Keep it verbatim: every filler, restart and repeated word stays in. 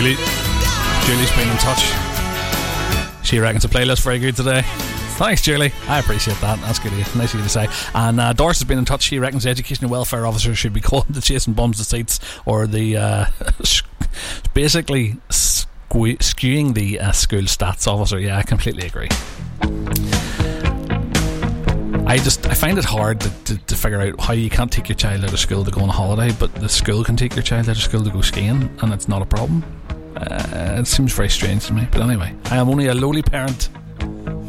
Julie, Julie's been in touch. She reckons the playlist very good today. Thanks, Julie. I appreciate that. That's good of you. Nice of you to say. And uh, Doris has been in touch. She reckons the education and welfare officer should be called the chasing bums to seats, or the uh, basically sque- skewing the uh, school stats officer. Yeah, I completely agree. I just I find it hard to, to, to figure out how you can't take your child out of school to go on a holiday, but the school can take your child out of school to go skiing, and it's not a problem. Uh, it seems very strange to me. But anyway, I am only a lowly parent